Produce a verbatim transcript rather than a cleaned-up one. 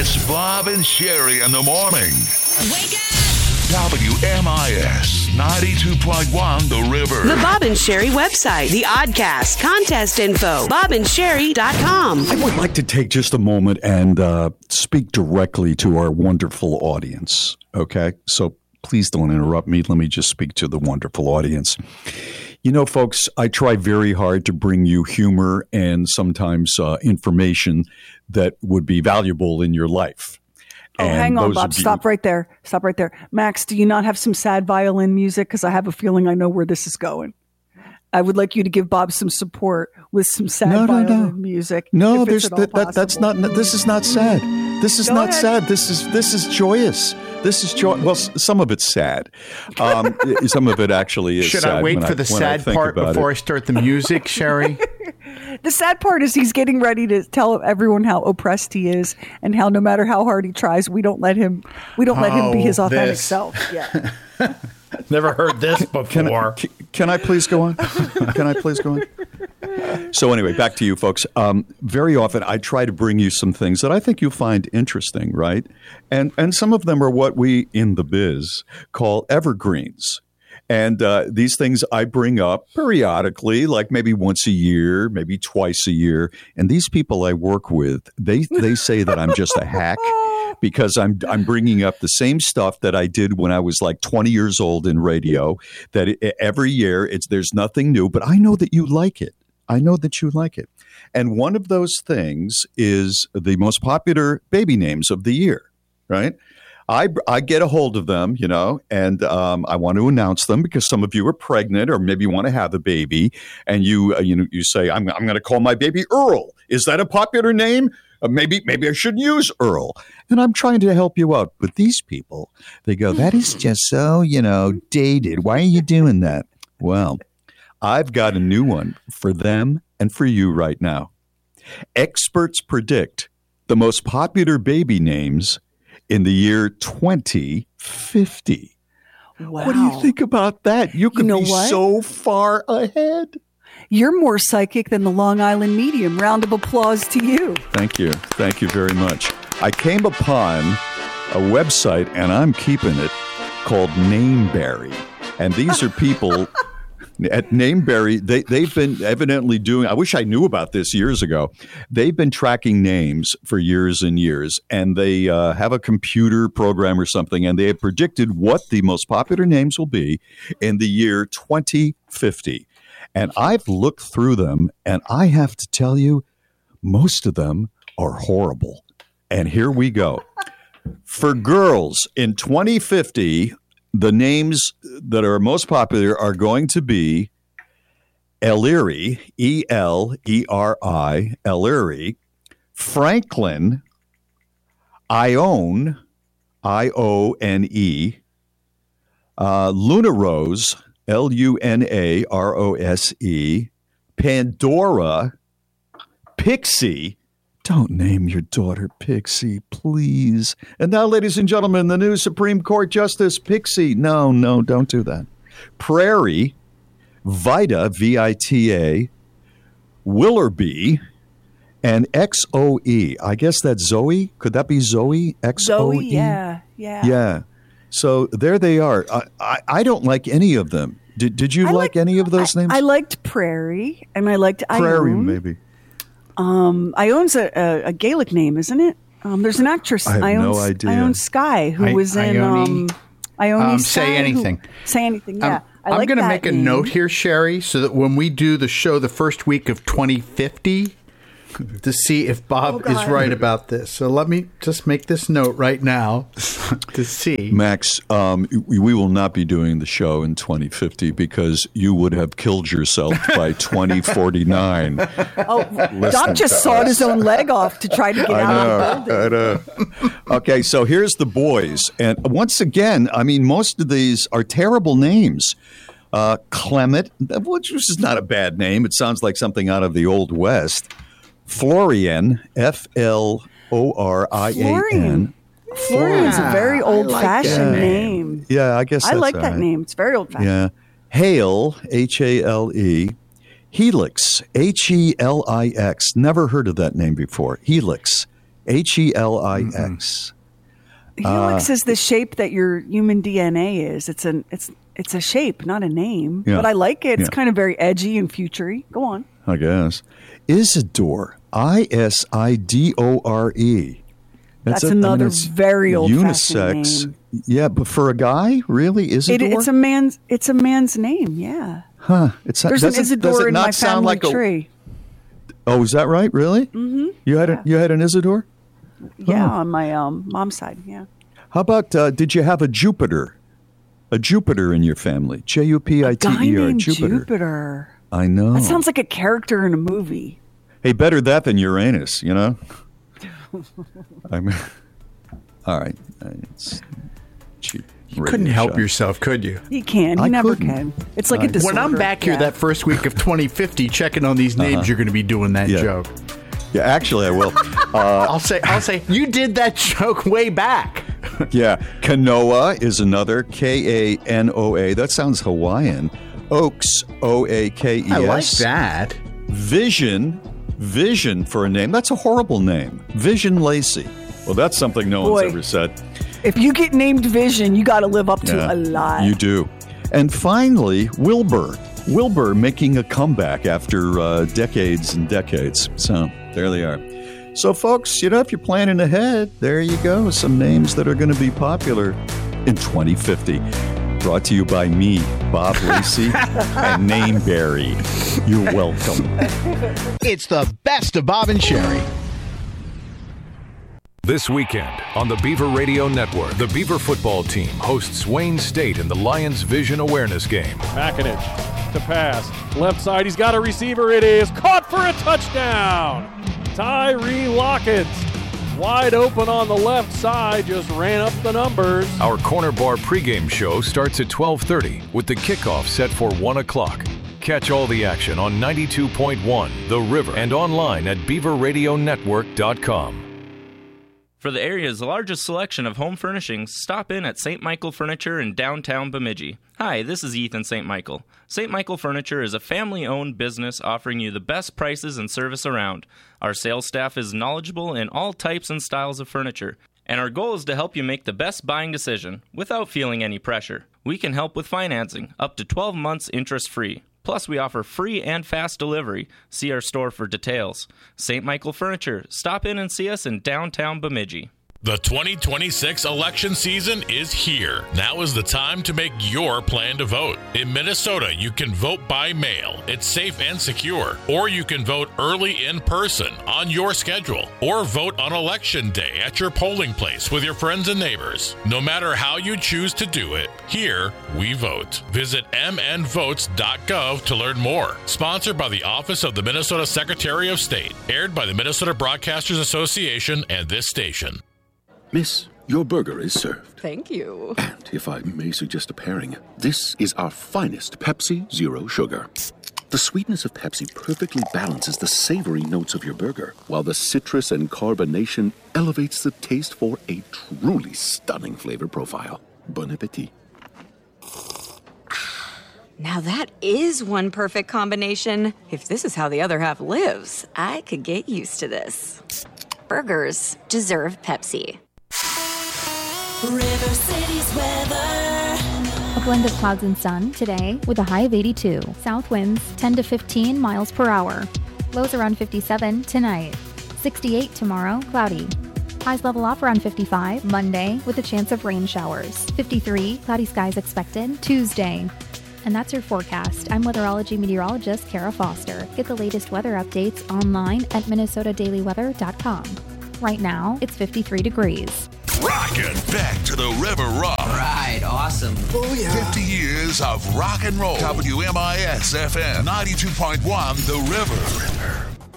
It's Bob and Sherry in the morning. Wake up! W M I S ninety-two point one The River. The Bob and Sherry website, the Oddcast, contest info, bob and sherry dot com. I would like to take just a moment and uh, speak directly to our wonderful audience, okay? So please don't interrupt me. Let me just speak to the wonderful audience. You know, folks, I try very hard to bring you humor and sometimes uh, information that would be valuable in your life. Oh, And hang on, those Bob. of you- Stop right there. Stop right there. Max, do you not have some sad violin music? Because I have a feeling I know where this is going. I would like you to give Bob some support with some sad No, no, violin no. music. No, if there's it's at all that, that. That's possible. not. This is not sad. This is Go not ahead. sad. This is this is joyous. This is joy. Well, s- some of it's sad. Um, some of it actually is. Should sad I wait when for the when I sad think part about before it. I start the music, Sherry? The sad part is he's getting ready to tell everyone how oppressed he is and how no matter how hard he tries, we don't let him. We don't let him be Oh, his authentic this. self. Yeah. Never heard this Can I, before. c- can I please go on? Can I please go on? So anyway, back to you folks. Um, very often I try to bring you some things that I think you'll find interesting, right? And and some of them are what we in the biz call evergreens. And uh, these things I bring up periodically, like maybe once a year, maybe twice a year. And these people I work with, they they say that I'm just a hack because I'm I'm bringing up the same stuff that I did when I was like twenty years old in radio. That it, every year it's there's nothing new, but I know that you like it. I know that you like it. And one of those things is the most popular baby names of the year, right? I, I get a hold of them, you know, and um, I want to announce them because some of you are pregnant or maybe want to have a baby, and you uh, you know you say I'm I'm going to call my baby Earl. Is that a popular name? Uh, maybe maybe I should use Earl. And I'm trying to help you out. But these people, they go, that is just so, you know, dated. Why are you doing that? Well, I've got a new one for them and for you right now. Experts predict the most popular baby names in the year twenty fifty. Wow. What do you think about that? You could know be what? so far ahead. You're more psychic than the Long Island Medium. Round of applause to you. Thank you. Thank you very much. I came upon a website, and I'm keeping it, called Nameberry. And these are people at Nameberry. They, they've been evidently doing, I wish I knew about this years ago. They've been tracking names for years and years, and they uh, have a computer program or something, and they have predicted what the most popular names will be in the year twenty fifty. And I've looked through them, and I have to tell you, most of them are horrible. And here we go. For girls in twenty fifty, the names that are most popular are going to be Ellery, E L E R I, Ellery, Franklin, Ione, I O N E, uh, Luna Rose, L U N A R O S E, Pandora, Pixie. Don't name your daughter Pixie, please. And now, ladies and gentlemen, the new Supreme Court Justice Pixie. No, no, don't do that. Prairie, Vita, V I T A, Willoughby, and X O E. I guess that's Zoe. Could that be Zoe? X O E? Zoe, yeah, yeah. Yeah. So there they are. I, I, I don't like any of them. Did Did you I like liked- any of those I, names? I liked Prairie, and I liked Prairie, Ione. maybe. Um, Ione's a, a, a Gaelic name, isn't it? Um, there's an actress, I have Ione, no idea. Ione Skye, who I- was in Ione- um, Ione Um, Skye, Say who- Anything. Say Anything, yeah. Um, I I'm like going to that make a name. note here, Sherry, so that when we do the show the first week of twenty fifty, to see if Bob Oh, is God. right about this. So let me just make this note right now to see. Max, um, we we will not be doing the show in twenty fifty because you would have killed yourself by twenty forty-nine. Oh, Doc just sawed his own leg off to try to get I out of the know, building. I know. Okay, so here's the boys. And once again, I mean, most of these are terrible names. Uh, Clement, which is not a bad name. It sounds like something out of the Old West. Florian, F L O R I A N. Florian. Florian's a very old-fashioned that. name. Yeah, I guess I that's like all that right. name. It's very old-fashioned. Yeah. Hale, H A L E. Helix, H E L I X. Never heard of that name before. Helix, H E L I X. Helix uh, is the shape that your human D N A is. It's an it's it's a shape, not a name. Yeah. But I like it. It's yeah. kind of very edgy and futury. Go on. I guess. Isidore. I S I D O R E. That's, That's a, another I mean, very old unisex. Name. Yeah, but for a guy, really, Isidore? It, it's a man's. It's a man's name. Yeah. Huh. It's There's an Isidore in my family like tree. A, oh, is that right? Really? Mm-hmm. You had yeah. a, you had an Isidore? Yeah, oh. on my um, mom's side. Yeah. How about? Uh, did you have a Jupiter? A Jupiter in your family? J U P I T E R. A guy named Jupiter. Jupiter. I know. That sounds like a character in a movie. Hey, better that than Uranus, you know? I mean, all right. It's cheap. You couldn't help shot. yourself, could you? He can. He I never couldn't. can. It's like I, a disorder. When I'm back here yeah. that first week of twenty fifty, checking on these names, uh-huh. you're going to be doing that yeah. joke. Yeah, actually, I will. Uh, I'll say, I'll say, you did that joke way back. Yeah, Kanoa is another. K A N O A. That sounds Hawaiian. Oaks, O A K E S. I like that. Vision, Vision for a name. That's a horrible name. Vision Lacey. Well, that's something no Boy, one's ever said. If you get named Vision, you got to live up to yeah, a lot. You do. And finally, Wilbur. Wilbur making a comeback after uh, decades and decades. So there they are. So, folks, you know, if you're planning ahead, there you go. Some names that are going to be popular in twenty fifty. Brought to you by me, Bob Lacey, and Nameberry. You're welcome. It's the best of Bob and Sherry. This weekend on the Beaver Radio Network, the Beaver football team hosts Wayne State in the Lions Vision Awareness Game. McInich to pass. Left side, he's got a receiver. It is caught for a touchdown. Tyree Lockett, wide open on the left side, just ran up the numbers. Our Corner Bar pregame show starts at twelve thirty with the kickoff set for one o'clock. Catch all the action on ninety-two point one The River and online at beaver radio network dot com. For the area's largest selection of home furnishings, stop in at Saint Michael Furniture in downtown Bemidji. Hi, this is Ethan Saint Michael. Saint Michael Furniture is a family-owned business offering you the best prices and service around. Our sales staff is knowledgeable in all types and styles of furniture, and our goal is to help you make the best buying decision without feeling any pressure. We can help with financing, up to twelve months interest-free. Plus, we offer free and fast delivery. See our store for details. Saint Michael Furniture. Stop in and see us in downtown Bemidji. The twenty twenty-six election season is here. Now is the time to make your plan to vote. In Minnesota, you can vote by mail. It's safe and secure. Or you can vote early in person on your schedule. Or vote on election day at your polling place with your friends and neighbors. No matter how you choose to do it, here we vote. Visit m n votes dot gov to learn more. Sponsored by the Office of the Minnesota Secretary of State. Aired by the Minnesota Broadcasters Association and this station. Miss, your burger is served. Thank you. And if I may suggest a pairing, this is our finest Pepsi Zero Sugar. The sweetness of Pepsi perfectly balances the savory notes of your burger, while the citrus and carbonation elevates the taste for a truly stunning flavor profile. Bon appetit. Now that is one perfect combination. If this is how the other half lives, I could get used to this. Burgers deserve Pepsi. River City's weather. A blend of clouds and sun today with a high of eighty-two. South winds ten to fifteen miles per hour. Lows around fifty-seven tonight. sixty-eight tomorrow, cloudy. Highs level off around fifty-five Monday with a chance of rain showers. fifty-three, cloudy skies expected Tuesday. And that's your forecast. I'm weatherology meteorologist Kara Foster. Get the latest weather updates online at minnesota daily weather dot com. Right now, it's fifty-three degrees. Rockin' back to the River Rock. Right, awesome. Oh, yeah. fifty years of rock and roll. W M I S F M ninety-two point one The River. River.